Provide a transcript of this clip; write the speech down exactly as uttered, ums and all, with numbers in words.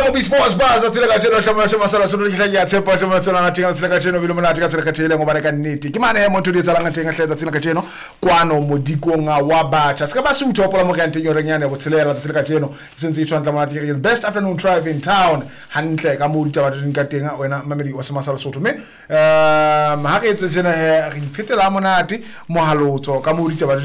mo sports bars tsela ka tsela hlama shema sala sono le hlaya tshepa shema tsela na tinga tsela ka tseno bile mona tinga tsela ka tsela ngo ba ka nnete ke mane he motho di tsala nga tenga hletsa tsela ka tseno kwano modiko nga wa batcha ska ba se uthopola mo ka ntenyo renyane bo tsela tsela ka tseno sentse itshwa ntla mati ke best afternoon drive in town hantle ka mo ditaba di ka tenga wena mamedi wa sema sala sotho me um ha ke tsena he re iphetela monate mo halotso ka mo ditaba